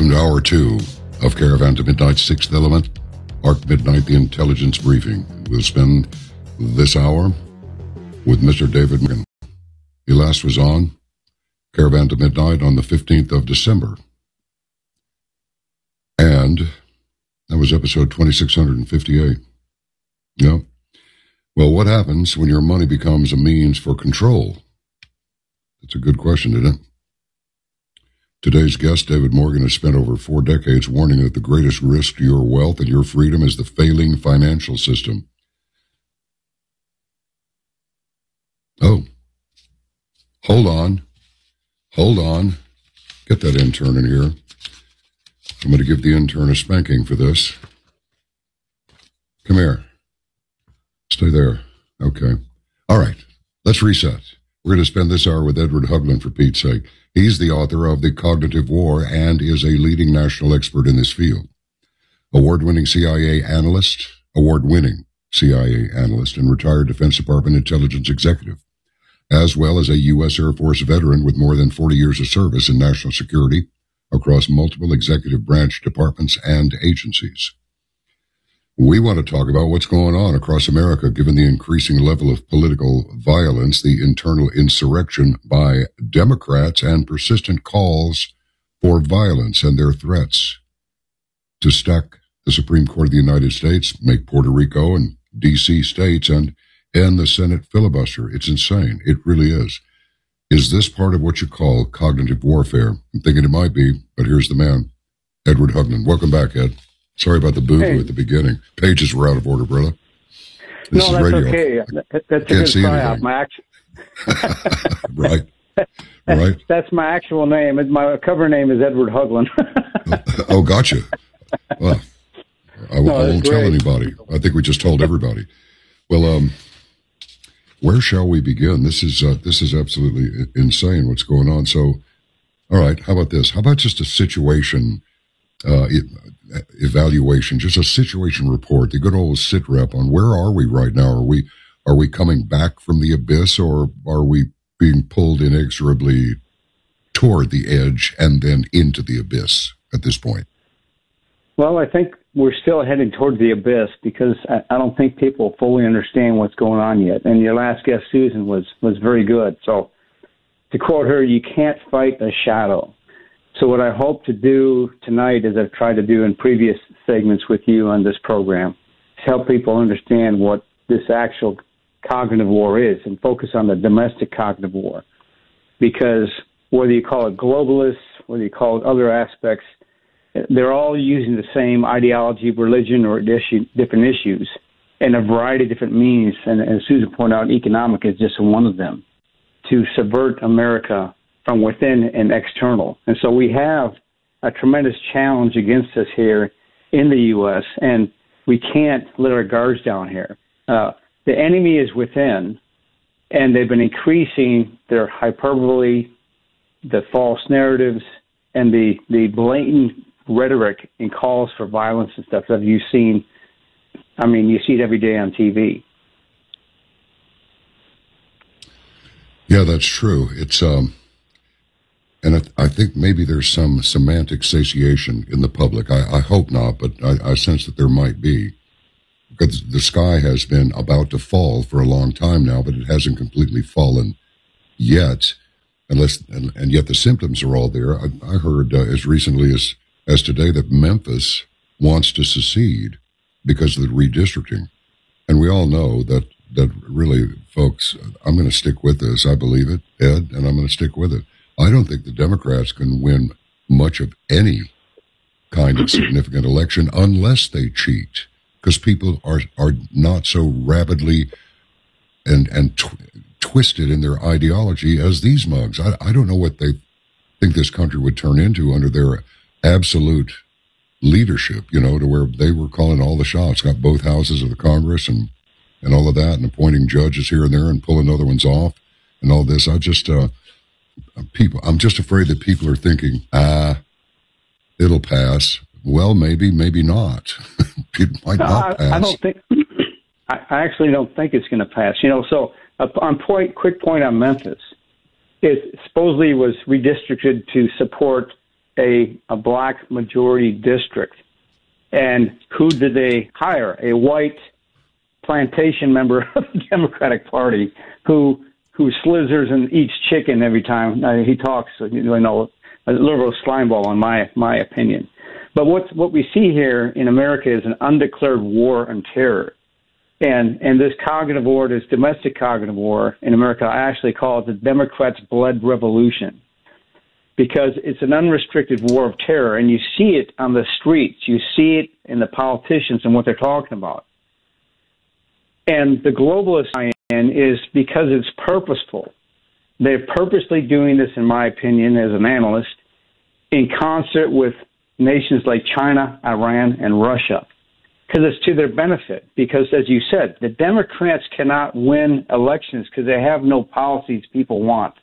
Welcome to Hour 2 of Caravan to Midnight's Sixth Element, Arc Midnight, the Intelligence Briefing. We'll spend this hour with Mr. David Morgan. He last was on Caravan to Midnight on the 15th of December. And that was episode 2658. Yeah. Well, what happens when your money becomes a means for control? That's a good question, isn't it? Today's guest, David Morgan, has spent over 4 decades warning that the greatest risk to your wealth and your freedom is the failing financial system. Oh, hold on. Get that intern in here. I'm going to give the intern a spanking for this. Come here. Stay there. Okay. All right. Let's reset. We're going to spend this hour with Edward Huglin, for Pete's sake. He's the author of The Cognitive War and is a leading national expert in this field. Award-winning CIA analyst and retired Defense Department intelligence executive, as well as a U.S. Air Force veteran with more than 40 years of service in national security across multiple executive branch departments and agencies. We want to talk about what's going on across America, given the increasing level of political violence, the internal insurrection by Democrats, and persistent calls for violence and their threats to stack the Supreme Court of the United States, make Puerto Rico and D.C. states, and end the Senate filibuster. It's insane. It really is. Is this part of what you call cognitive warfare? I'm thinking it might be, but here's the man, Edward Huglin. Welcome back, Ed. Sorry about the boo-boo at the beginning. Pages were out of order, brother. This is radio. Okay. That's a good try-out. Right. That's my actual name. My cover name is Edward Huglin. Oh, gotcha. Well, I won't tell anybody. I think we just told everybody. Well, where shall we begin? This is absolutely insane what's going on. So, all right, how about this? How about just a situation evaluation, just a situation report, the good old sit rep on where are we right now? Are we coming back from the abyss, or are we being pulled inexorably toward the edge and then into the abyss at this point? Well, I think we're still heading toward the abyss because I don't think people fully understand what's going on yet. And your last guest, Susan, was very good. So to quote her, you can't fight a shadow. So what I hope to do tonight, as I've tried to do in previous segments with you on this program, is help people understand what this actual cognitive war is and focus on the domestic cognitive war. Because whether you call it globalists, whether you call it other aspects, they're all using the same ideology, religion, or different issues in a variety of different means. And as Susan pointed out, economic is just one of them, to subvert America from within and external. And so we have a tremendous challenge against us here in the U.S., and we can't let our guards down here. The enemy is within, and they've been increasing their hyperbole, the false narratives, and the blatant rhetoric and calls for violence and stuff that you've seen. I mean, you see it every day on TV. Yeah, that's true. It's and I think maybe there's some semantic satiation in the public. I hope not, but I sense that there might be. Because the sky has been about to fall for a long time now, but it hasn't completely fallen yet. And yet the symptoms are all there. I heard as recently as today that Memphis wants to secede because of the redistricting. And we all know that really, folks, I'm going to stick with this. I believe it, Ed, and I'm going to stick with it. I don't think the Democrats can win much of any kind of significant election unless they cheat, because people are not so rabidly and twisted in their ideology as these mugs. I don't know what they think this country would turn into under their absolute leadership, to where they were calling all the shots, got both houses of the Congress and all of that, and appointing judges here and there and pulling other ones off and all this. I'm just afraid that people are thinking, it'll pass. Well, maybe not. It might not pass. I actually don't think it's going to pass. So quick point on Memphis. It supposedly was redistricted to support a black majority district. And who did they hire? A white plantation member of the Democratic Party who slithers and eats chicken every time he talks. A liberal slimeball, in my opinion. But what we see here in America is an undeclared war on terror. And this cognitive war, this domestic cognitive war in America, I actually call it the Democrats' blood revolution, because it's an unrestricted war of terror, and you see it on the streets. You see it in the politicians and what they're talking about. And the globalist buy-in is because it's purposeful. They're purposely doing this, in my opinion, as an analyst, in concert with nations like China, Iran, and Russia, because it's to their benefit. Because, as you said, the Democrats cannot win elections because they have no policies people want.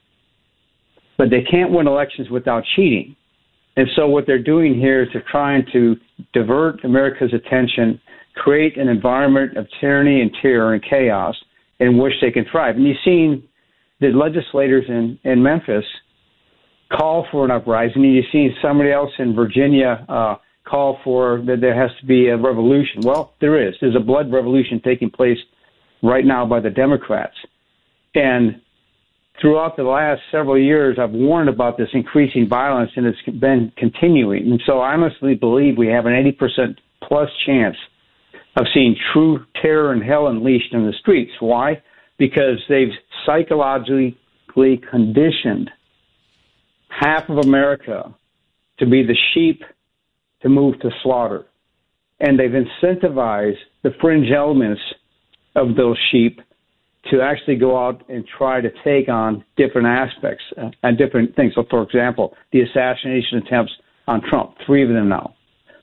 But they can't win elections without cheating. And so what they're doing here is they're trying to divert America's attention, create an environment of tyranny and terror and chaos in which they can thrive. And you've seen the legislators in Memphis call for an uprising, and you've seen somebody else in Virginia call for that there has to be a revolution. Well, there is. There's a blood revolution taking place right now by the Democrats. And throughout the last several years, I've warned about this increasing violence, and it's been continuing. And so I honestly believe we have an 80% plus chance of seeing true terror and hell unleashed in the streets. Why? Because they've psychologically conditioned half of America to be the sheep to move to slaughter. And they've incentivized the fringe elements of those sheep to actually go out and try to take on different aspects and different things. So, for example, the assassination attempts on Trump, 3 of them now.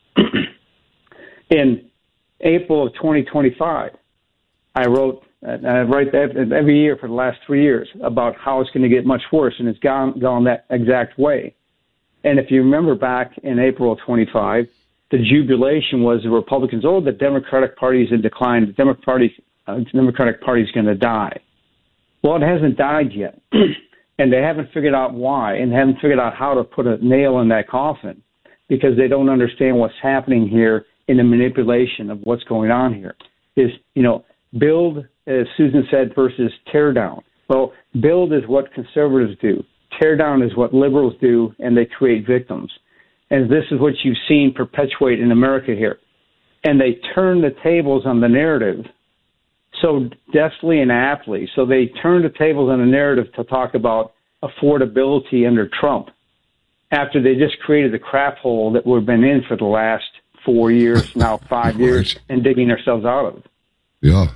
In April of 2025, I write that every year for the last 3 years about how it's going to get much worse, and it's gone that exact way. And if you remember back in April of 25, the jubilation was the Republicans, the Democratic Party is in decline, the Democratic Party is going to die. Well, it hasn't died yet, and they haven't figured out why, and haven't figured out how to put a nail in that coffin, because they don't understand what's happening here in the manipulation of what's going on here. Is, build, as Susan said, versus tear down. Well, build is what conservatives do. Tear down is what liberals do, and they create victims. And this is what you've seen perpetuate in America here. And they turn the tables on the narrative so deftly and aptly. So they turn the tables on the narrative to talk about affordability under Trump, after they just created the crap hole that we've been in for the last 4 years, now 5 years, and digging ourselves out of. Yeah.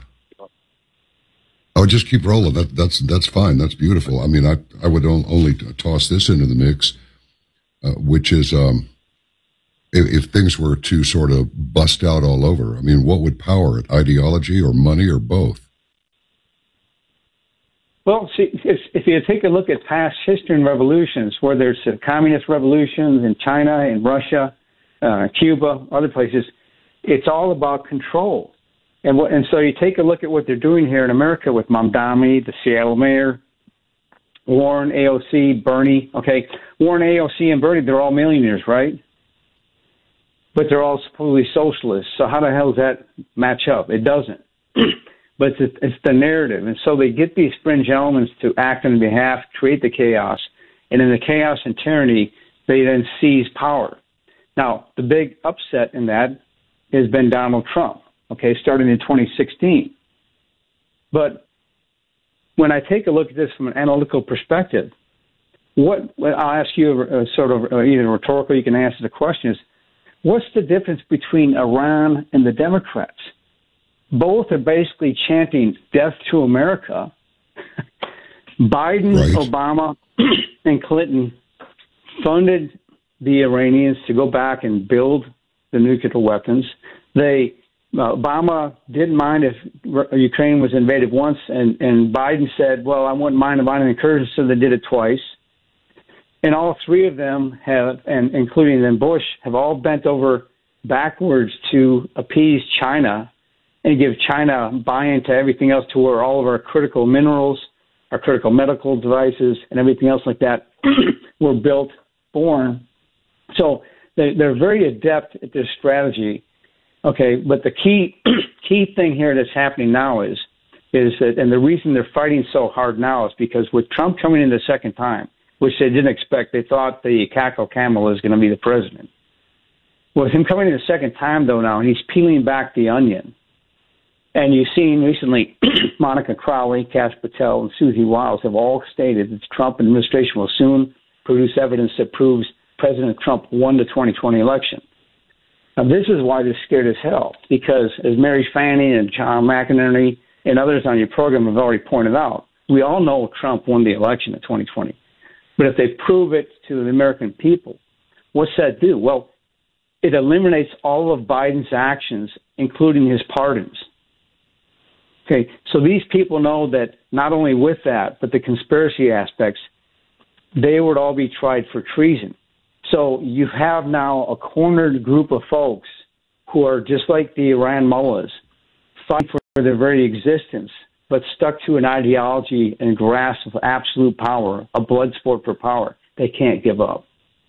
I would just keep rolling. That's fine. That's beautiful. I mean, I would only toss this into the mix, which is if things were to sort of bust out all over, I mean, what would power it? Ideology or money or both? Well, see, if you take a look at past history and revolutions, whether it's communist revolutions in China, in Russia, Cuba, other places, it's all about control. And so you take a look at what they're doing here in America with Mamdani, the Seattle mayor, Warren, AOC, Bernie. Okay, Warren, AOC, and Bernie, they're all millionaires, right? But they're all supposedly socialists. So how the hell does that match up? It doesn't. But it's the narrative. And so they get these fringe elements to act on behalf, create the chaos. And in the chaos and tyranny, they then seize power. Now, the big upset in that has been Donald Trump, okay, starting in 2016. But when I take a look at this from an analytical perspective, I'll ask you either rhetorical, you can answer the question, is what's the difference between Iran and the Democrats? Both are basically chanting death to America. Biden, right, Obama, and Clinton funded the Iranians to go back and build the nuclear weapons. Obama didn't mind if Ukraine was invaded once, and Biden said, well, I wouldn't mind an incursion, so they did it twice. And all 3 of them have, and including then Bush, have all bent over backwards to appease China and give China buy-in to everything else, to where all of our critical minerals, our critical medical devices, and everything else like that were born So they're very adept at this strategy. Okay, but the key thing here that's happening now is that, and the reason they're fighting so hard now is because with Trump coming in the second time, which they didn't expect, they thought the Cackle Camel was going to be the president. With him coming in the second time, though, now, and he's peeling back the onion. And you've seen recently Monica Crowley, Kash Patel, and Susie Wiles have all stated that the Trump administration will soon produce evidence that proves President Trump won the 2020 election. Now, this is why they're scared as hell, because as Mary Fanning and John McInerney and others on your program have already pointed out, we all know Trump won the election in 2020. But if they prove it to the American people, what's that do? Well, it eliminates all of Biden's actions, including his pardons. Okay, so these people know that not only with that, but the conspiracy aspects, they would all be tried for treason. So you have now a cornered group of folks who are just like the Iran mullahs, fighting for their very existence, but stuck to an ideology and grasp of absolute power, a blood sport for power. They can't give up.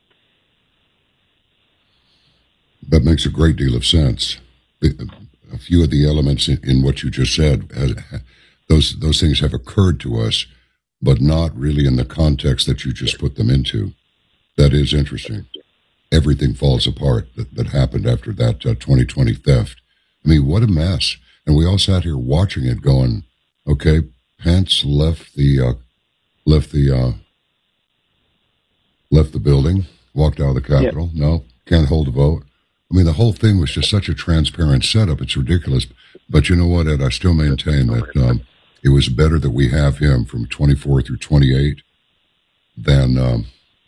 That makes a great deal of sense. A few of the elements in what you just said, those things have occurred to us, but not really in the context that you just put them into. That is interesting. Everything falls apart that happened after that 2020 theft. I mean, what a mess. And we all sat here watching it going, okay, Pence left the building, walked out of the Capitol. Yep. No, can't hold a vote. I mean, the whole thing was just such a transparent setup. It's ridiculous. But you know what, Ed? I still maintain that it was better that we have him from 24 through 28 than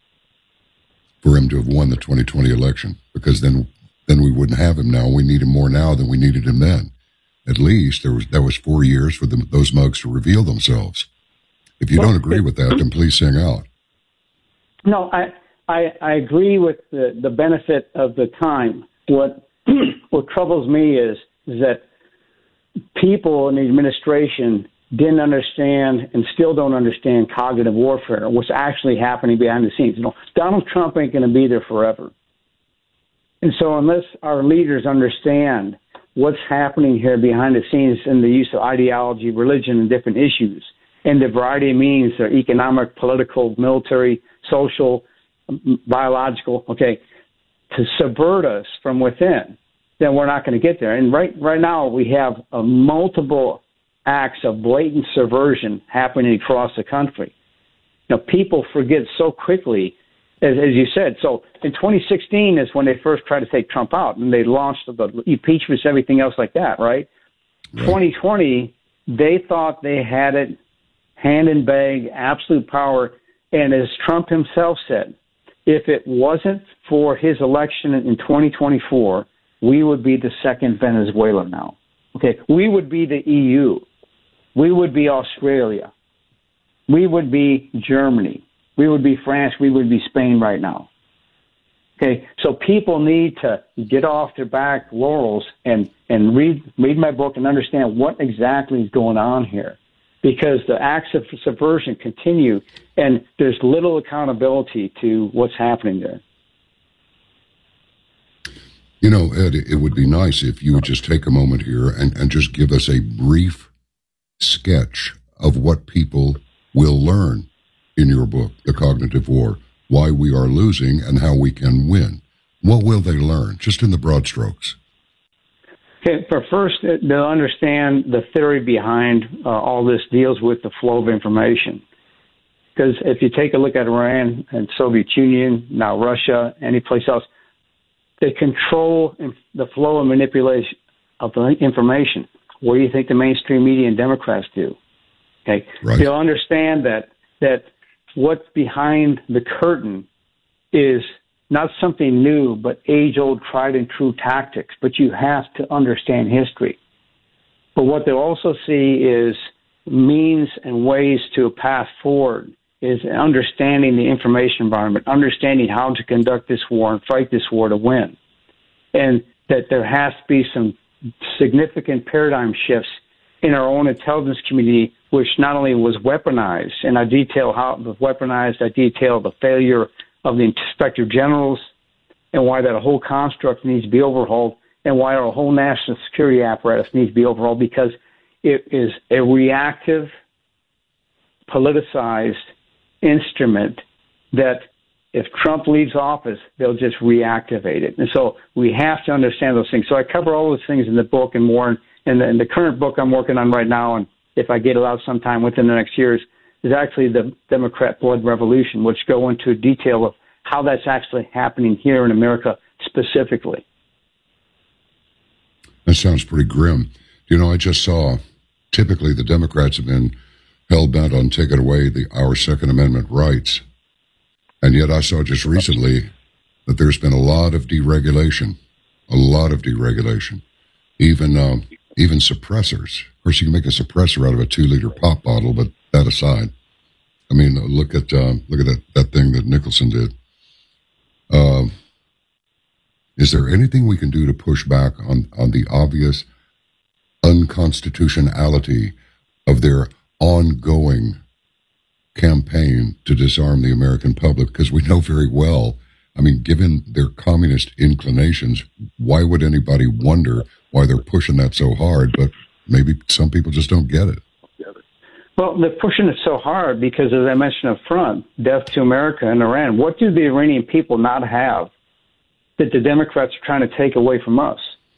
for him to have won the 2020 election, because then we wouldn't have him now. We need him more now than we needed him then. At least that was 4 years for those mugs to reveal themselves. If you don't agree with that, then please sing out. No, I agree with the benefit of the time. What troubles me is that people in the administration didn't understand and still don't understand cognitive warfare, what's actually happening behind the scenes. You know, Donald Trump ain't going to be there forever. And so unless our leaders understand what's happening here behind the scenes in the use of ideology, religion, and different issues, and the variety of means, they're economic, political, military, social, biological, okay, to subvert us from within, then we're not going to get there. And right now we have multiple acts of blatant subversion happening across the country. You know, people forget so quickly, as you said. So in 2016 is when they first tried to take Trump out, and they launched the impeachments, everything else like that, right? 2020, they thought they had it hand in bag, absolute power. And as Trump himself said, if it wasn't for his election in 2024, we would be the second Venezuela now. Okay, we would be the EU. We would be Australia. We would be Germany. We would be France. We would be Spain right now. Okay, so people need to get off their back laurels and read my book and understand what exactly is going on here, because the acts of subversion continue, and there's little accountability to what's happening there. You know, Ed, it would be nice if you would just take a moment here and just give us a brief sketch of what people will learn in your book, The Cognitive War, why we are losing and how we can win. What will they learn, just in the broad strokes? Okay, for first, they'll understand the theory behind all this deals with the flow of information. Because if you take a look at Iran and Soviet Union, now Russia, any place else, they control the flow and manipulation of the information. What do you think the mainstream media and Democrats do? Okay, right. They'll understand that what's behind the curtain is not something new, but age-old, tried-and-true tactics. But you have to understand history. But what they'll also see is means and ways to a path forward, is understanding the information environment, understanding how to conduct this war and fight this war to win. And that there has to be some significant paradigm shifts in our own intelligence community, which not only was weaponized, and I detail how it was weaponized, I detail the failure of the inspector generals, and why that whole construct needs to be overhauled, and why our whole national security apparatus needs to be overhauled, because it is a reactive, politicized instrument that if Trump leaves office, they'll just reactivate it. And so we have to understand those things. So I cover all those things in the book and more. And the current book I'm working on right now, and if I get it out sometime within the next years, is actually the Democrat Blood Revolution, which go into detail of how that's actually happening here in America specifically. That sounds pretty grim. You know, I just saw, typically the Democrats have been hell-bent on taking away our Second Amendment rights. And yet I saw just recently that there's been a lot of deregulation, even suppressors. Of course, you can make a suppressor out of a 2-liter pop bottle, but that aside, I mean, look at that thing that Nicholson did. Is there anything we can do to push back on the obvious unconstitutionality of their ongoing campaign to disarm the American public? Because we know very well, I mean, given their communist inclinations, why would anybody wonder why they're pushing that so hard? But maybe some people just don't get it. Well, they're pushing it so hard because, as I mentioned up front, death to America and Iran. What do the Iranian people not have that the Democrats are trying to take away from us?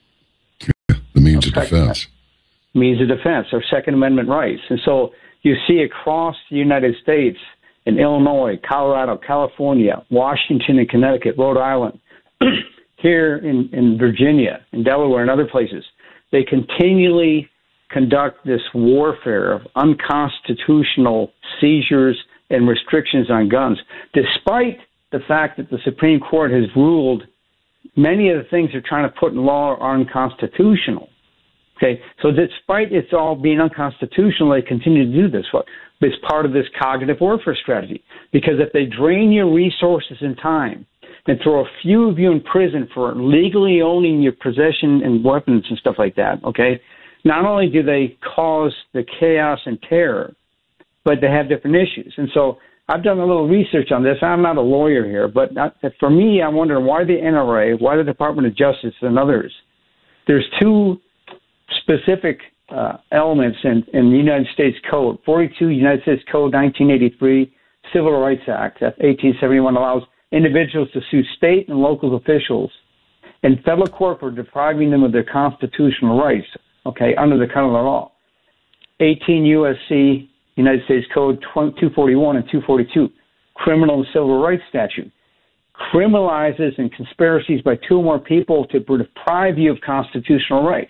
The means of defense. Means of defense, our Second Amendment rights. And so you see across the United States, in Illinois, Colorado, California, Washington and Connecticut, Rhode Island, here in Virginia, in Delaware, and other places, they continually conduct this warfare of unconstitutional seizures and restrictions on guns, despite the fact that the Supreme Court has ruled many of the things they're trying to put in law are unconstitutional. Okay, so despite it's all being unconstitutional, they continue to do this. It's part of this cognitive warfare strategy. Because if they drain your resources and time and throw a few of you in prison for legally owning your possession and weapons and stuff like that, okay, not only do they cause the chaos and terror, but they have different issues. And so I've done a little research on this. I'm not a lawyer here, but for me, I'm wondering why the NRA, why the Department of Justice and others, there's two specific elements in the United States Code. 42 United States Code 1983 Civil Rights Act of 1871 allows individuals to sue state and local officials in federal court for depriving them of their constitutional rights, okay, under the common law. 18 U.S.C. United States Code 241 and 242, Criminal and Civil Rights Statute, criminalizes and conspiracies by two or more people to deprive you of constitutional rights.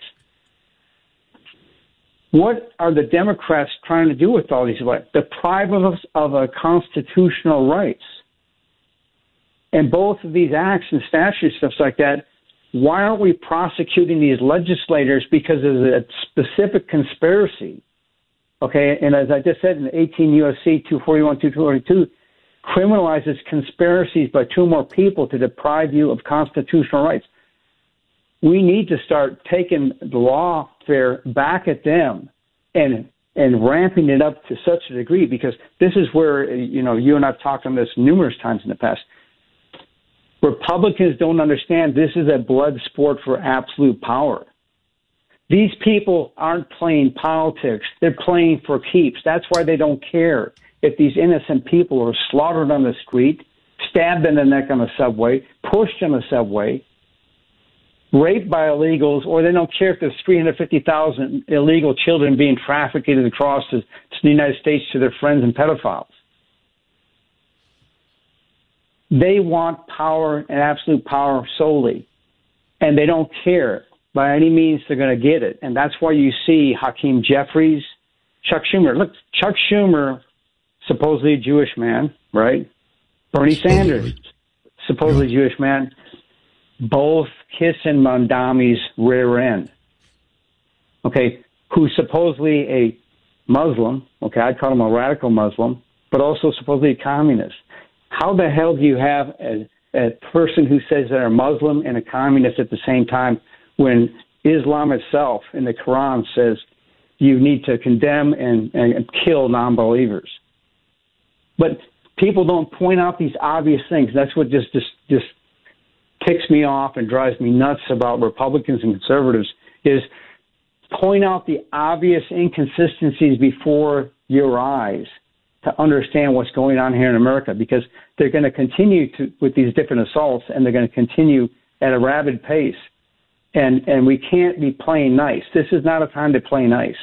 What are the Democrats trying to do with all these rights? Deprive us of our constitutional rights. And both of these acts and statutes, stuff like that, why aren't we prosecuting these legislators because of a specific conspiracy? Okay, and as I just said, in 18 U.S.C. 241, 242, criminalizes conspiracies by two or more people to deprive you of constitutional rights. We need to start taking the lawfare back at them and ramping it up to such a degree, because this is where, you and I've talked on this numerous times in the past. Republicans don't understand this is a blood sport for absolute power. These people aren't playing politics. They're playing for keeps. That's why they don't care if these innocent people are slaughtered on the street, stabbed in the neck on the subway, pushed on the subway, raped by illegals, or they don't care if there's 350,000 illegal children being trafficked across to the United States to their friends and pedophiles. They want power and absolute power solely, and they don't care. By any means, they're going to get it. And that's why you see Hakeem Jeffries, Chuck Schumer. Look, Chuck Schumer, supposedly a Jewish man, right? Bernie Sanders, supposedly Jewish man, both kissing Mondami's rear end. Okay, who's supposedly a Muslim. Okay, I'd call him a radical Muslim, but also supposedly a communist. How the hell do you have a person who says they're a Muslim and a communist at the same time, when Islam itself in the Quran says you need to condemn and kill non-believers? But people don't point out these obvious things. That's what just ticks me off and drives me nuts about Republicans and conservatives is point out the obvious inconsistencies before your eyes to understand what's going on here in America, because they're going to continue with these different assaults, and they're going to continue at a rapid pace. And we can't be playing nice. This is not a time to play nice.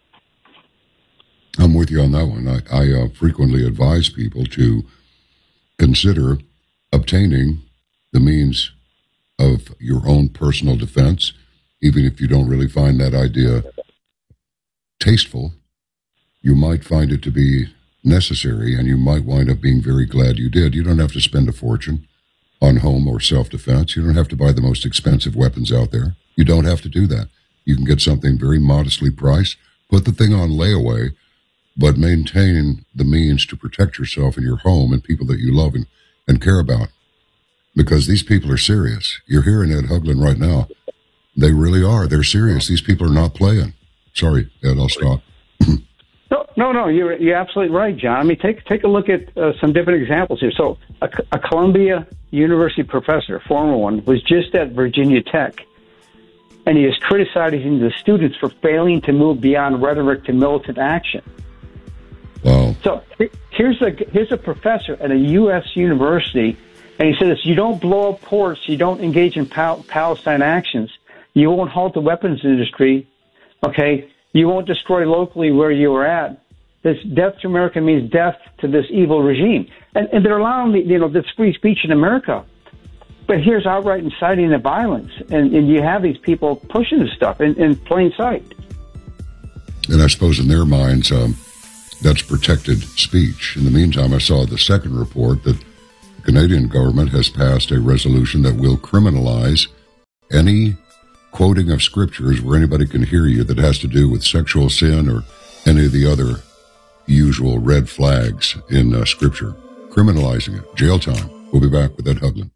I'm with you on that one. I frequently advise people to consider obtaining the means of your own personal defense, even if you don't really find that idea tasteful. You might find it to be necessary, and you might wind up being very glad you did. You don't have to spend a fortune on home or self-defense. You don't have to buy the most expensive weapons out there. You don't have to do that. You can get something very modestly priced, put the thing on layaway, but maintain the means to protect yourself and your home and people that you love and care about. Because these people are serious. You're hearing Ed Haugland right now. They really are. They're serious. These people are not playing. Sorry, Ed, I'll stop. No, you're absolutely right, John. I mean, take a look at some different examples here. So a Columbia University professor, former one, was just at Virginia Tech, and he is criticizing the students for failing to move beyond rhetoric to militant action. Wow. So here's a professor at a U.S. university, and he says, you don't blow up ports, you don't engage in Palestine actions, you won't halt the weapons industry, okay? You won't destroy locally where you are at. This death to America means death to this evil regime. And they're allowing this free speech in America. But here's outright inciting the violence. And you have these people pushing this stuff in plain sight. And I suppose in their minds, that's protected speech. In the meantime, I saw the second report that the Canadian government has passed a resolution that will criminalize any quoting of scriptures where anybody can hear you that has to do with sexual sin or any of the other usual red flags in Scripture. Criminalizing it. Jail time. We'll be back with Ed Haugland.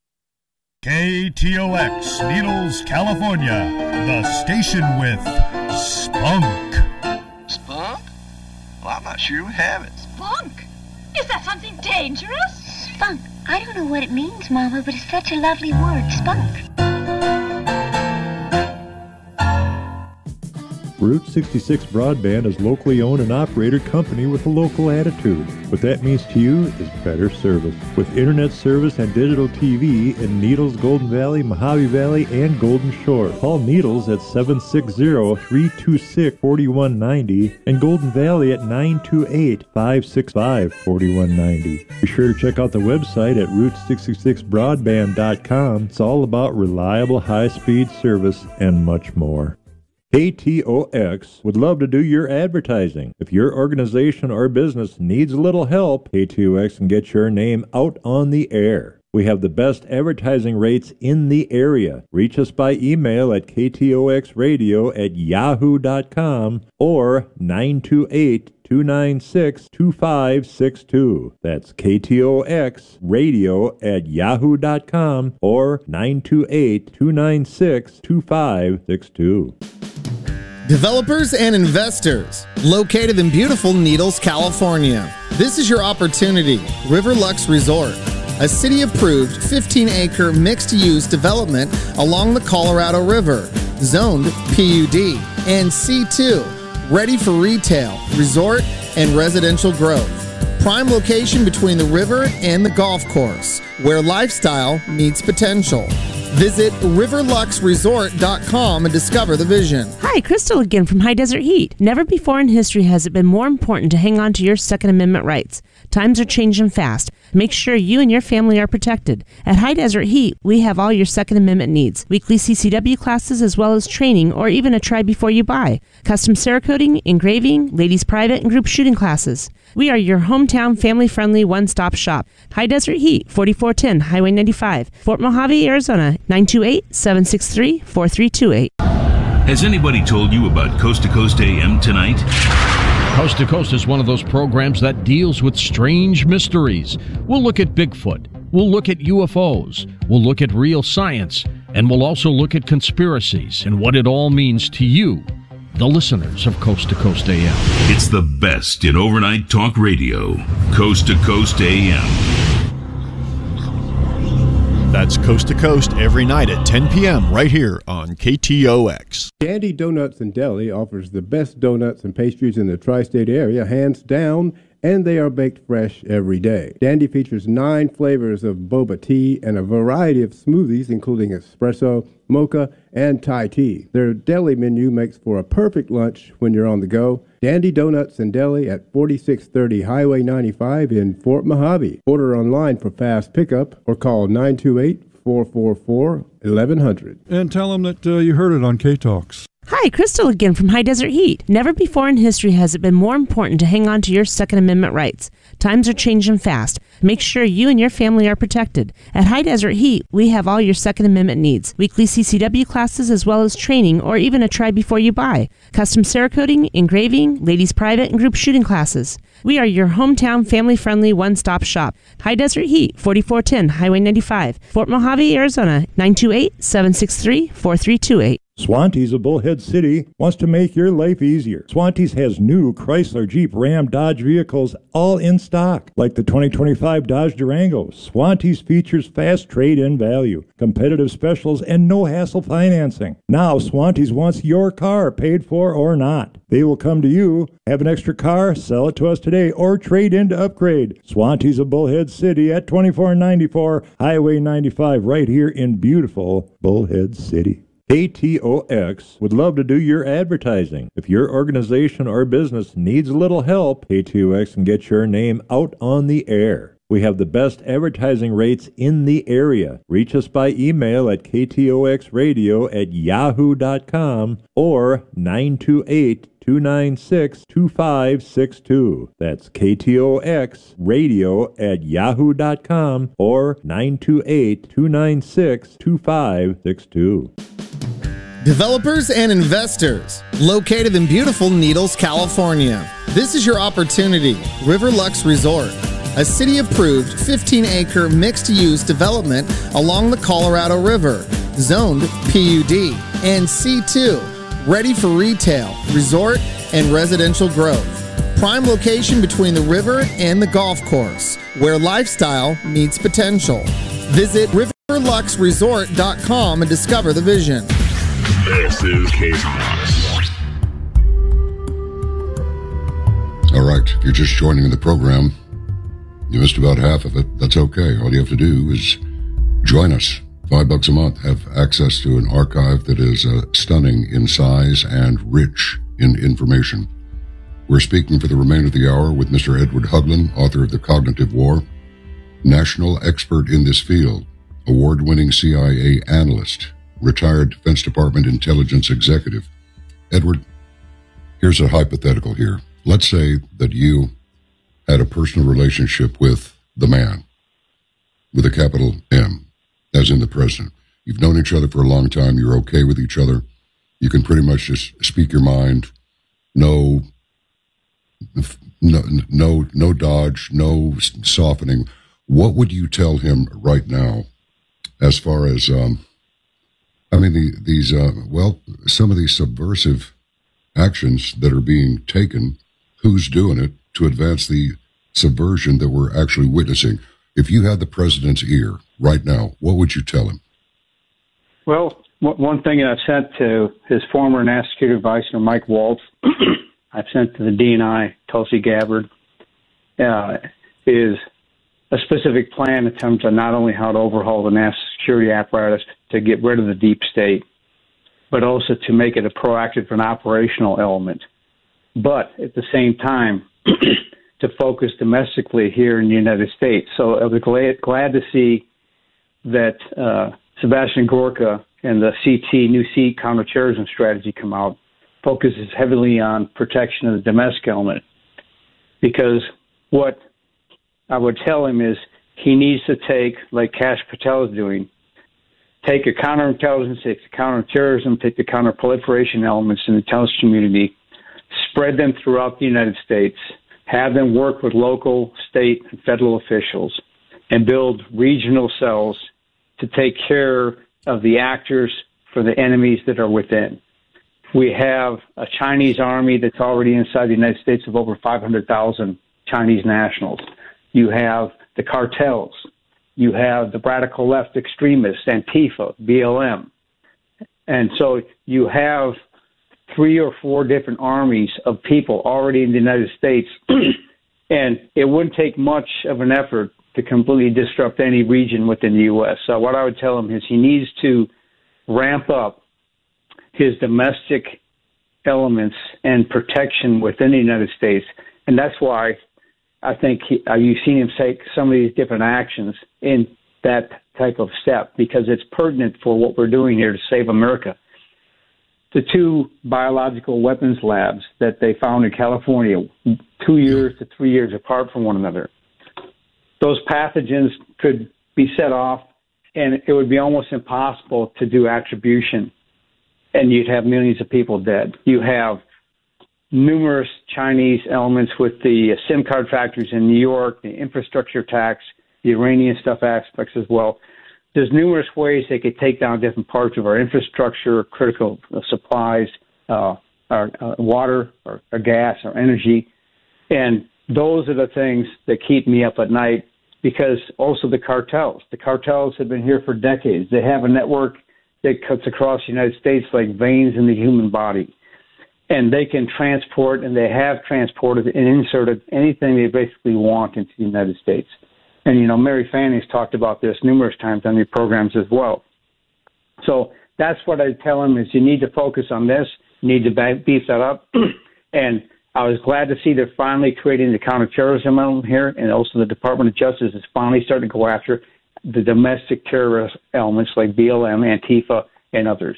KTOX, Needles, California. The station with spunk. Spunk? Well, I'm not sure we have it. Spunk? Is that something dangerous? Spunk. I don't know what it means, Mama, but it's such a lovely word, spunk. Route 66 Broadband is locally owned and operated company with a local attitude. What that means to you is better service. With internet service and digital TV in Needles, Golden Valley, Mojave Valley, and Golden Shore. Call Needles at 760-326-4190 and Golden Valley at 928-565-4190. Be sure to check out the website at Route66Broadband.com. It's all about reliable high-speed service and much more. KTOX would love to do your advertising. If your organization or business needs a little help, KTOX can get your name out on the air. We have the best advertising rates in the area. Reach us by email at ktoxradio@yahoo.com or 928-296-2562. That's KTOXradio@yahoo.com or 928-296-2562. Developers and investors, located in beautiful Needles, California. This is your opportunity. Riverlux Resort, a city-approved 15-acre mixed-use development along the Colorado River, zoned PUD and C2, ready for retail, resort, and residential growth. Prime location between the river and the golf course, where lifestyle meets potential. Visit riverluxresort.com and discover the vision. Hi, Crystal again from High Desert Heat. Never before in history has it been more important to hang on to your Second Amendment rights. Times are changing fast. Make sure you and your family are protected. At High Desert Heat, we have all your Second Amendment needs. Weekly CCW classes as well as training or even a try before you buy. Custom Cerakoting, engraving, ladies private and group shooting classes. We are your hometown family-friendly one-stop shop. High Desert Heat, 4410 Highway 95, Fort Mojave, Arizona, 928-763-4328. Has anybody told you about Coast to Coast AM tonight? Coast to Coast is one of those programs that deals with strange mysteries. We'll look at Bigfoot. We'll look at UFOs. We'll look at real science. And we'll also look at conspiracies and what it all means to you, the listeners of Coast to Coast AM. It's the best in overnight talk radio. Coast to Coast AM. That's Coast to Coast every night at 10 p.m. right here on KTOX. Dandy Donuts and Deli offers the best donuts and pastries in the tri-state area, hands down, and they are baked fresh every day. Dandy features 9 flavors of boba tea and a variety of smoothies, including espresso, mocha, and Thai tea. Their deli menu makes for a perfect lunch when you're on the go. Dandy Donuts and Deli at 4630 Highway 95 in Fort Mojave. Order online for fast pickup or call 928-444-1100. And tell them that you heard it on K-Talks. Hi, Crystal again from High Desert Heat. Never before in history has it been more important to hang on to your Second Amendment rights. Times are changing fast. Make sure you and your family are protected. At High Desert Heat, we have all your Second Amendment needs. Weekly CCW classes as well as training or even a try before you buy. Custom Cerakoting, engraving, ladies private and group shooting classes. We are your hometown family-friendly one-stop shop. High Desert Heat, 4410 Highway 95, Fort Mojave, Arizona, 928-763-4328. Swantees of Bullhead City wants to make your life easier. Swantees has new Chrysler, Jeep, Ram, Dodge vehicles all in stock, like the 2025 Dodge Durango. Swantees features fast trade-in value, competitive specials, and no-hassle financing. Now Swantees wants your car, paid for or not. They will come to you, have an extra car, sell it to us today, or trade in to upgrade. Swantees of Bullhead City at 2494 Highway 95, right here in beautiful Bullhead City. KTOX would love to do your advertising. If your organization or business needs a little help, KTOX can get your name out on the air. We have the best advertising rates in the area. Reach us by email at ktoxradio@yahoo.com or 928-296-2562. That's ktoxradio@yahoo.com or 928-296-2562. Developers and investors, located in beautiful Needles, California. This is your opportunity. Riverlux Resort, a city-approved 15-acre mixed-use development along the Colorado River, zoned PUD and C2, ready for retail, resort, and residential growth. Prime location between the river and the golf course, where lifestyle meets potential. Visit riverluxresort.com and discover the vision. This is KTOX. All right, if you're just joining the program, you missed about half of it. That's okay. All you have to do is join us. $5 a month. Have access to an archive that is stunning in size and rich in information. We're speaking for the remainder of the hour with Mr. Edward Huglin, author of The Cognitive War, national expert in this field, award-winning CIA analyst, retired Defense Department intelligence executive. Edward, here's a hypothetical here. Let's say that you had a personal relationship with the man, with a capital M, as in the president. You've known each other for a long time. You're okay with each other. You can pretty much just speak your mind. No dodge, no softening. What would you tell him right now as far as, some of these subversive actions that are being taken, who's doing it to advance the subversion that we're actually witnessing? If you had the president's ear right now, what would you tell him? Well, one thing I've sent to his former national security advisor, Mike Waltz, I've sent to the DNI, Tulsi Gabbard, is a specific plan in terms of not only how to overhaul the national security apparatus to get rid of the deep state, but also to make it a proactive and operational element. But at the same time, to focus domestically here in the United States. So I was glad to see that Sebastian Gorka and the new C counterterrorism strategy come out, focuses heavily on protection of the domestic element. Because what I would tell him is he needs to take, like Kash Patel is doing, take a counterintelligence, take the counterterrorism, take the counterproliferation elements in the intelligence community, spread them throughout the United States, have them work with local, state, and federal officials, and build regional cells to take care of the actors for the enemies that are within. We have a Chinese army that's already inside the United States of over 500,000 Chinese nationals. You have the cartels. You have the radical left extremists, Antifa, BLM. And so you have 3 or 4 different armies of people already in the United States. And it wouldn't take much of an effort to completely disrupt any region within the U.S. So what I would tell him is he needs to ramp up his domestic elements and protection within the United States. And that's why I think you've seen him take some of these different actions in that type of step, because it's pertinent for what we're doing here to save America. The 2 biological weapons labs that they found in California, 2 years to 3 years apart from one another, those pathogens could be set off, and it would be almost impossible to do attribution, and you'd have millions of people dead. You have numerous Chinese elements with the SIM card factories in New York, the infrastructure tax, the Iranian stuff aspects as well. There's numerous ways they could take down different parts of our infrastructure, critical supplies, our water, our gas, our energy. And those are the things that keep me up at night, because also the cartels. The cartels have been here for decades. They have a network that cuts across the United States like veins in the human body. And they can transport, and they have transported and inserted anything they basically want into the United States. And, Mary Fanning's talked about this numerous times on your programs as well. So that's what I tell him is you need to focus on this. You need to beef that up. And I was glad to see they're finally creating the counterterrorism element here, and also the Department of Justice is finally starting to go after the domestic terrorist elements like BLM, Antifa, and others.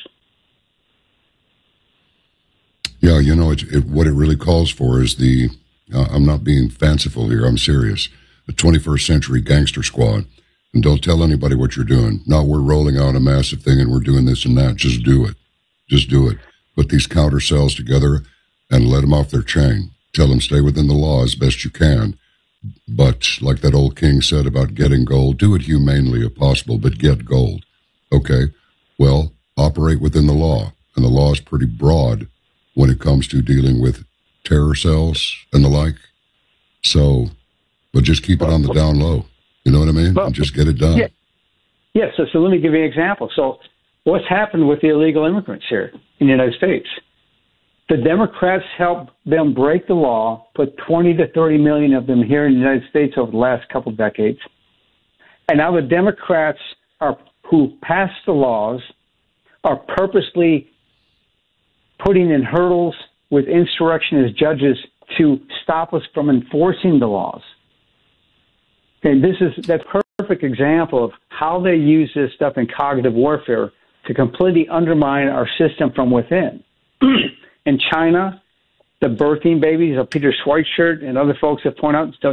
Yeah, what it really calls for is I'm not being fanciful here, I'm serious, the 21st century gangster squad. And don't tell anybody what you're doing. No, we're rolling out a massive thing and we're doing this and that. Just do it. Just do it. Put these counter cells together and let them off their chain. Tell them stay within the law as best you can. But like that old king said about getting gold, do it humanely if possible, but get gold. Okay, well, operate within the law. And the law is pretty broad when it comes to dealing with terror cells and the like. So, but just keep it on the down low. You know what I mean? And just get it done. Yeah. So let me give you an example. So what's happened with the illegal immigrants here in the United States? The Democrats helped them break the law, put 20 to 30 million of them here in the United States over the last couple of decades. And now the Democrats who passed the laws are purposely putting in hurdles with insurrectionist judges to stop us from enforcing the laws. And that's a perfect example of how they use this stuff in cognitive warfare to completely undermine our system from within. In China, the birthing babies of Peter Schweitzer and other folks have pointed out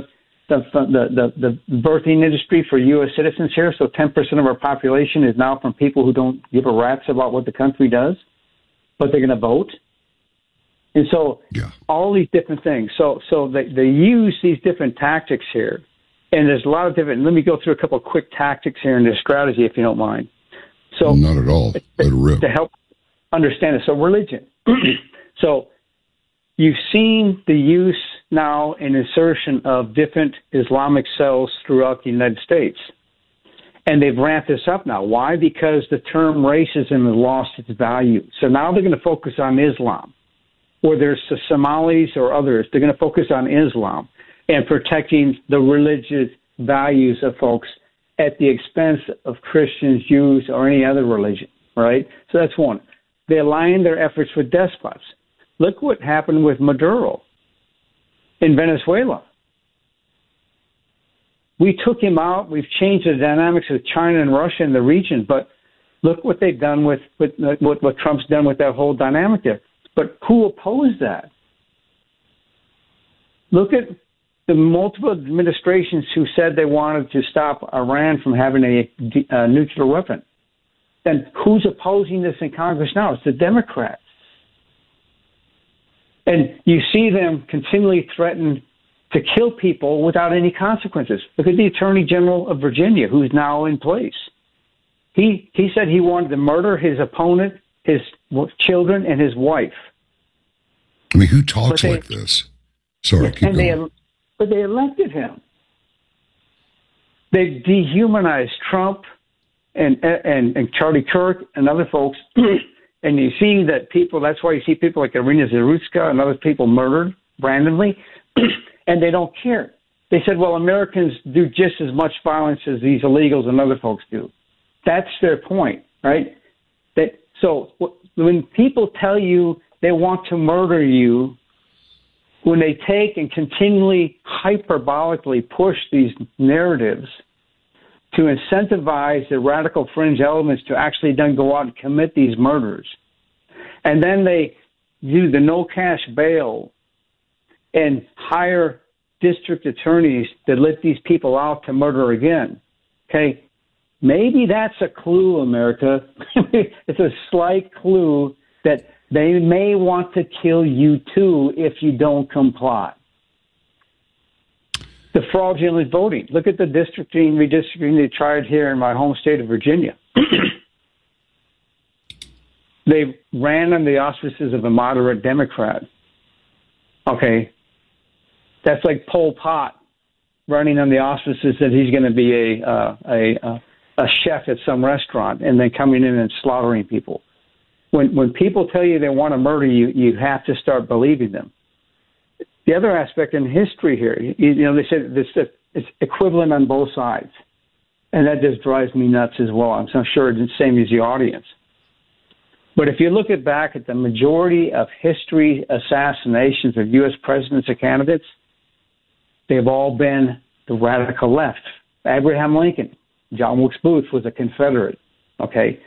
the birthing industry for U.S. citizens here. So 10% of our population is now from people who don't give a rat's about what the country does, but they're going to vote. And so all these different things. So they use these different tactics here. And there's a lot of different, let me go through a couple of quick tactics here in this strategy, if you don't mind. So not at all. To help understand it. So religion. So you've seen the use now and insertion of different Islamic cells throughout the United States. And they've ramped this up now. Why? Because the term racism has lost its value. So now they're going to focus on Islam. Or there's the Somalis or others. They're going to focus on Islam and protecting the religious values of folks at the expense of Christians, Jews, or any other religion, right? So that's one. They align their efforts with despots. Look what happened with Maduro in Venezuela. We took him out. We've changed the dynamics of China and Russia in the region, but look what they've done with what Trump's done with that whole dynamic there. But who opposed that? Look at the multiple administrations who said they wanted to stop Iran from having a nuclear weapon. Then who's opposing this in Congress now? It's the Democrats. And you see them continually threaten to kill people without any consequences. Look at the Attorney General of Virginia, who's now in place. He said he wanted to murder his opponent, his children, and his wife. I mean, who talks like this? Sorry, keep going. But they elected him. They've dehumanized Trump and Charlie Kirk and other folks. And you see that people, that's why you see people like Irina Zarutska and other people murdered randomly, and they don't care. They said, well, Americans do just as much violence as these illegals and other folks do. That's their point, right? So when people tell you they want to murder you, when they take and continually hyperbolically push these narratives to incentivize the radical fringe elements to actually then go out and commit these murders. And then they do the no cash bail and hire district attorneys that let these people out to murder again. Okay? Maybe that's a clue, America. It's a slight clue that they may want to kill you too if you don't comply. The fraudulent voting. Look at the redistricting they tried here in my home state of Virginia. They ran on the auspices of a moderate Democrat. Okay. That's like Pol Pot running on the auspices that he's going to be a chef at some restaurant and then coming in and slaughtering people. When people tell you they want to murder you, you have to start believing them. The other aspect in history here, they said it's equivalent on both sides. And that just drives me nuts as well. I'm sure it's the same as the audience. But if you look back at the majority of history assassinations of U.S. presidents or candidates, they've all been the radical left. Abraham Lincoln, John Wilkes Booth was a Confederate. Okay.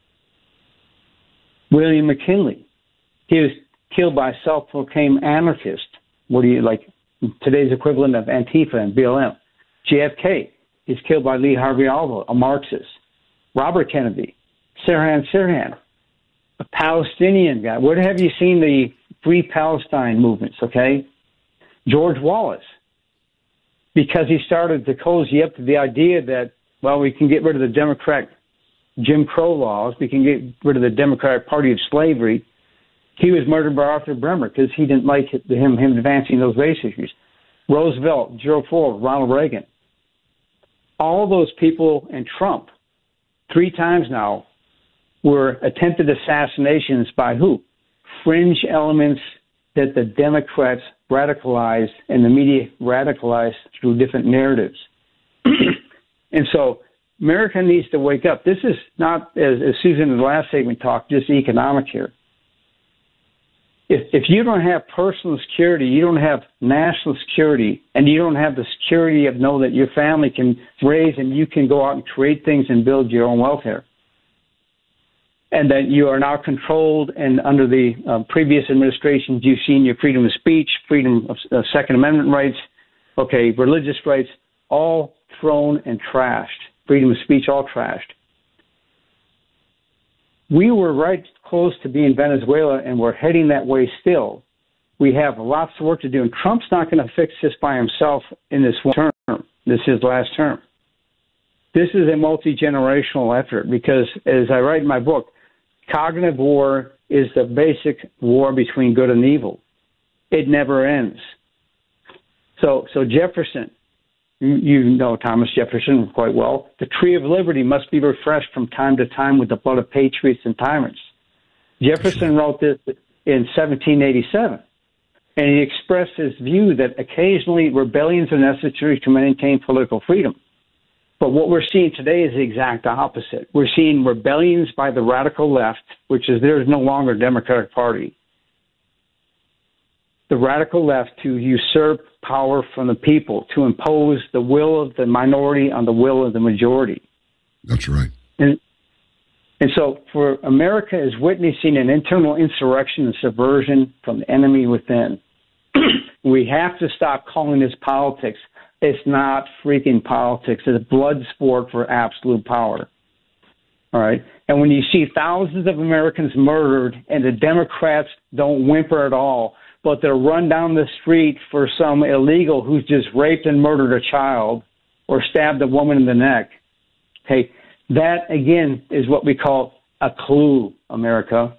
William McKinley, he was killed by a self-proclaimed anarchist. What do you like? Today's equivalent of Antifa and BLM. JFK, he's killed by Lee Harvey Oswald, a Marxist. Robert Kennedy, Sirhan, a Palestinian guy. Where have you seen the Free Palestine movements? Okay, George Wallace, because he started to cozy up to the idea that, well, we can get rid of the Democrat Jim Crow laws, we can get rid of the Democratic Party of slavery. He was murdered by Arthur Bremer because he didn't like him advancing those race issues. Roosevelt, Gerald Ford, Ronald Reagan. All those people, and Trump, 3 times now, were attempted assassinations by who? Fringe elements that the Democrats radicalized and the media radicalized through different narratives. And so America needs to wake up. This is not, as Susan in the last segment talked, just economic here. If you don't have personal security, you don't have national security, and you don't have the security of know that your family can raise and you can go out and create things and build your own welfare, and that you are now controlled, and under the previous administrations, you've seen your freedom of speech, freedom of Second Amendment rights, okay, religious rights, all thrown and trashed. Freedom of speech, all trashed. We were right close to being Venezuela, and we're heading that way still. We have lots of work to do, and Trump's not going to fix this by himself in this one term. This is his last term. This is a multi-generational effort because, as I write in my book, cognitive war is the basic war between good and evil. It never ends. So Jefferson, you know Thomas Jefferson quite well. The tree of liberty must be refreshed from time to time with the blood of patriots and tyrants. Jefferson wrote this in 1787, and he expressed his view that occasionally rebellions are necessary to maintain political freedom. But what we're seeing today is the exact opposite. We're seeing rebellions by the radical left, which is there is no longer a Democratic Party. The radical left to usurp power from the people, to impose the will of the minority on the will of the majority. That's right. And so for America is witnessing an internal insurrection and subversion from the enemy within. We have to stop calling this politics. It's not freaking politics. It's a blood sport for absolute power. All right? And when you see thousands of Americans murdered and the Democrats don't whimper at all, but they're run down the street for some illegal who's just raped and murdered a child or stabbed a woman in the neck, okay, that, again, is what we call a clue, America.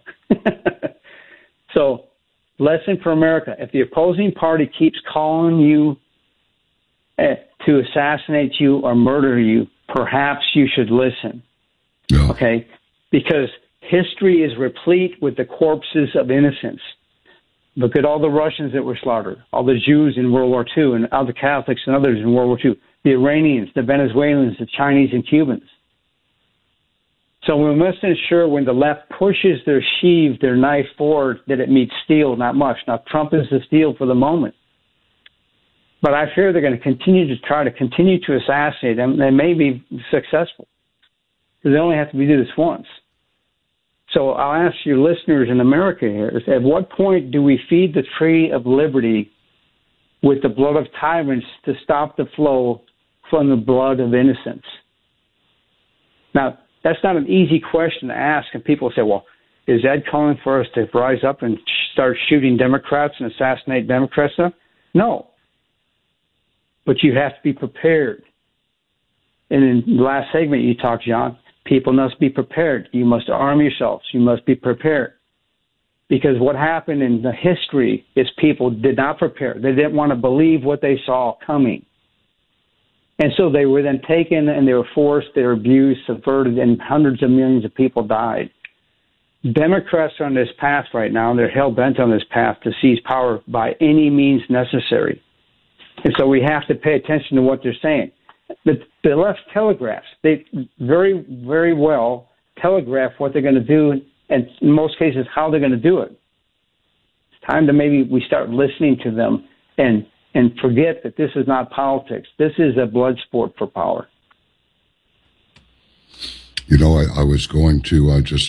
So, lesson for America. If the opposing party keeps calling you to assassinate you or murder you, perhaps you should listen. Yeah. Okay? Because history is replete with the corpses of innocents. Look at all the Russians that were slaughtered, all the Jews in World War II, and all the Catholics and others in World War II, the Iranians, the Venezuelans, the Chinese and Cubans. So we must ensure when the left pushes their sheath, their knife forward, that it meets steel, not much. Now, Trump is the steel for the moment. But I fear they're going to continue to assassinate them. They may be successful because they only have to do this once. So I'll ask your listeners in America here, at what point do we feed the tree of liberty with the blood of tyrants to stop the flow from the blood of innocents? Now, that's not an easy question to ask, and people say, well, is Ed calling for us to rise up and start shooting Democrats and assassinate Democrats? No. But you have to be prepared. And in the last segment you talked, John, people must be prepared. You must arm yourselves. You must be prepared. Because what happened in the history is people did not prepare. They didn't want to believe what they saw coming. And so they were then taken and they were forced, they were abused, subverted, and hundreds of millions of people died. Democrats are on this path right now, and they're hell-bent on this path to seize power by any means necessary. And so we have to pay attention to what they're saying. The left telegraphs. They very, very well telegraph what they're going to do, and in most cases, how they're going to do it. It's time to maybe we start listening to them and forget that this is not politics. This is a blood sport for power. You know, I was going to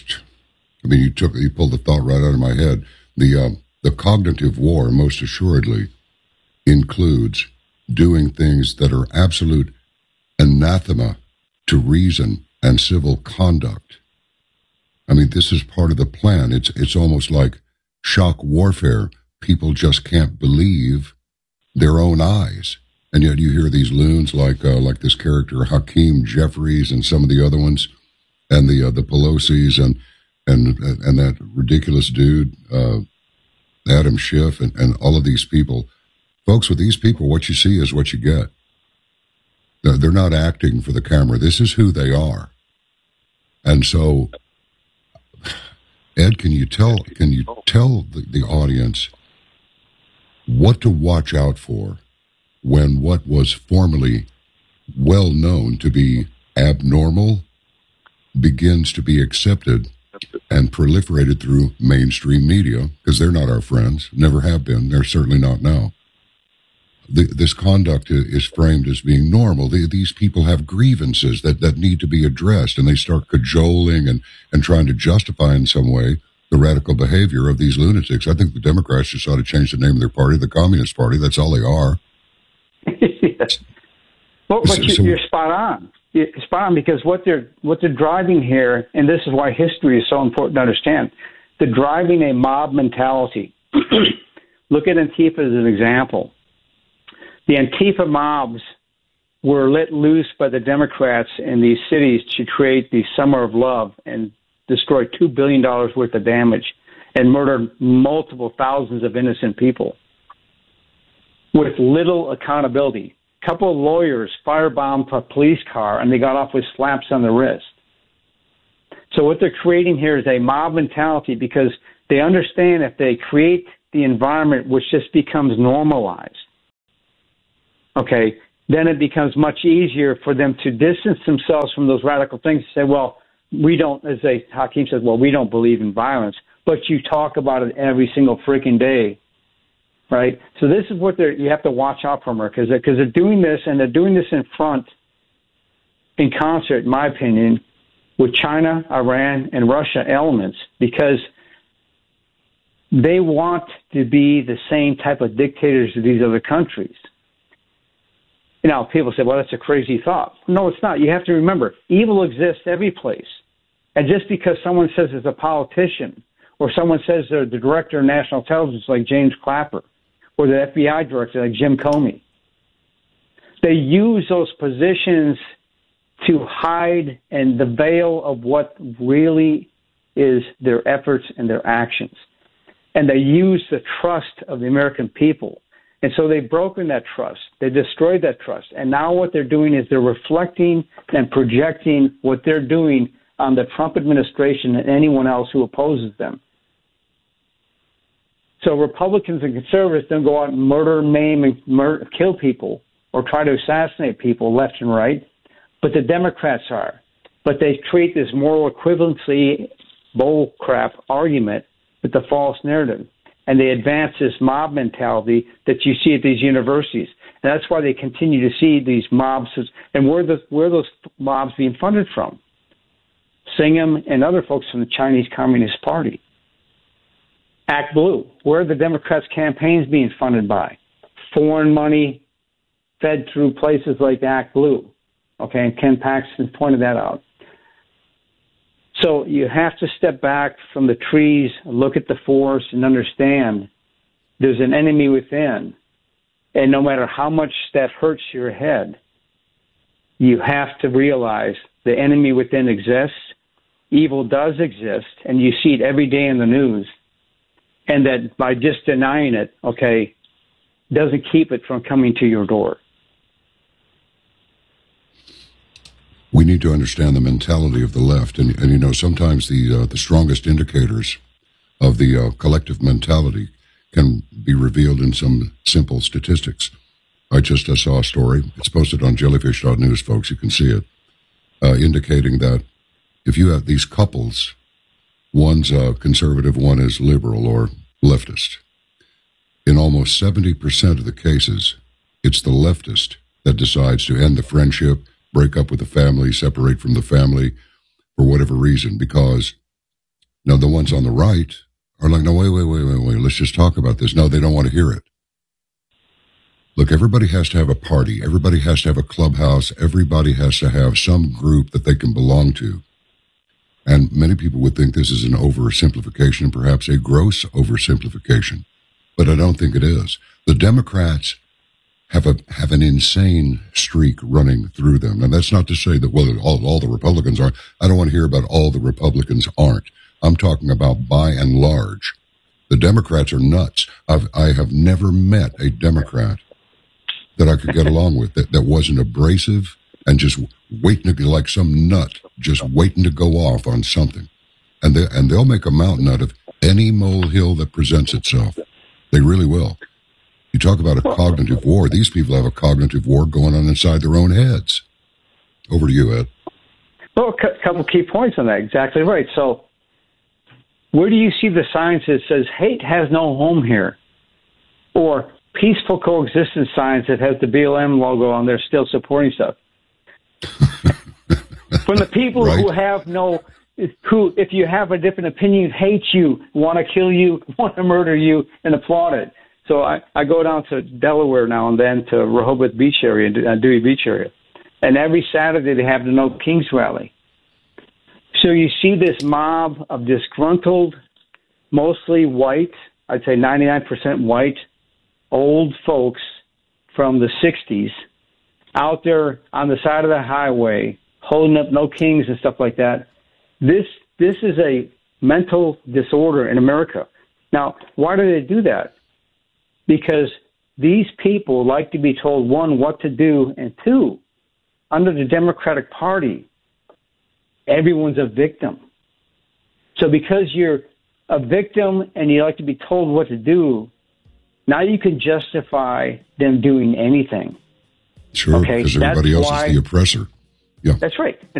you pulled the thought right out of my head. The cognitive war, most assuredly, includes doing things that are absolute anathema to reason and civil conduct. I mean, this is part of the plan. It's almost like shock warfare. People just can't believe their own eyes. And yet you hear these loons like this character Hakeem Jeffries and some of the other ones, and the Pelosi's and that ridiculous dude Adam Schiff and all of these people. Folks, with these people, what you see is what you get. They're not acting for the camera. This is who they are. And so, Ed, can you tell the audience what to watch out for when what was formerly well known to be abnormal begins to be accepted and proliferated through mainstream media, because they're not our friends, never have been, they're certainly not now. This conduct is framed as being normal. These people have grievances that need to be addressed, and they start cajoling and trying to justify in some way the radical behavior of these lunatics. I think the Democrats just ought to change the name of their party, the Communist Party. That's all they are. Yes. Well, but you're spot on. You're spot on, because what they're driving here, and this is why history is so important to understand, they're driving a mob mentality. Look at Antifa as an example. The Antifa mobs were let loose by the Democrats in these cities to create the Summer of Love and destroy $2 billion worth of damage and murder multiple thousands of innocent people with little accountability. A couple of lawyers firebombed a police car, and they got off with slaps on the wrist. So what they're creating here is a mob mentality, because they understand if they create the environment which just becomes normalized, okay, then it becomes much easier for them to distance themselves from those radical things and say, well, we don't, as Hakeem says, well, we don't believe in violence, but you talk about it every single freaking day, right? So this is what you have to watch out from her, because they're doing this, and they're doing this in concert, in my opinion, with China, Iran, and Russia elements, because they want to be the same type of dictators as these other countries. You know, people say, well, that's a crazy thought. No, it's not. You have to remember, evil exists every place. And just because someone says it's a politician, or someone says they're the director of national intelligence like James Clapper, or the FBI director like Jim Comey, they use those positions to hide and the veil of what really is their efforts and their actions. And they use the trust of the American people. And so they've broken that trust. They destroyed that trust. And now what they're doing is they're reflecting and projecting what they're doing on the Trump administration and anyone else who opposes them. So Republicans and conservatives don't go out and murder, maim, and kill people or try to assassinate people left and right, but the Democrats are. But they create this moral equivalency bull crap argument with the false narrative. And they advance this mob mentality that you see at these universities. And that's why they continue to see these mobs. And where are those mobs being funded from? Singham and other folks from the Chinese Communist Party. Act Blue. Where are the Democrats' campaigns being funded by? Foreign money fed through places like Act Blue. Okay, and Ken Paxton pointed that out. So you have to step back from the trees, look at the forest, and understand there's an enemy within. And no matter how much that hurts your head, you have to realize the enemy within exists. Evil does exist, and you see it every day in the news. And that by just denying it, okay, doesn't keep it from coming to your door. We need to understand the mentality of the left, and you know, sometimes the strongest indicators of the collective mentality can be revealed in some simple statistics. I just saw a story. It's posted on jellyfish.news, folks. You can see it, indicating that if you have these couples, one's conservative, one is liberal or leftist, in almost 70% of the cases, it's the leftist that decides to end the friendship, break up with the family, separate from the family for whatever reason, because now the ones on the right are like, no, wait, let's just talk about this. No, they don't want to hear it. Look, everybody has to have a party. Everybody has to have a clubhouse. Everybody has to have some group that they can belong to. And many people would think this is an oversimplification, perhaps a gross oversimplification, but I don't think it is. The Democrats have an insane streak running through them. And that's not to say that, well, all the Republicans aren't. I don't want to hear about all the Republicans aren't. I'm talking about by and large. The Democrats are nuts. I have never met a Democrat that I could get along with that wasn't abrasive and just waiting to, like some nut, just waiting to go off on something. And they'll make a mountain out of any molehill that presents itself. They really will. You talk about a cognitive war. These people have a cognitive war going on inside their own heads. Over to you, Ed. Well, a couple key points on that. Exactly right. So where do you see the signs that says hate has no home here? Or peaceful coexistence signs that has the BLM logo on there still supporting stuff? From the people right. who have who, if you have a different opinion, hate you, want to kill you, want to murder you, and applaud it. So I go down to Delaware now and then to Rehoboth Beach area, Dewey Beach area. And every Saturday they have the No Kings rally. So you see this mob of disgruntled, mostly white, I'd say 99% white, old folks from the 60s out there on the side of the highway holding up No Kings and stuff like that. This is a mental disorder in America. Now, why do they do that? Because these people like to be told, one, what to do, and two, under the Democratic Party, everyone's a victim. So because you're a victim and you like to be told what to do, now you can justify them doing anything. Sure, okay? Because everybody else is the oppressor. Yeah. That's right.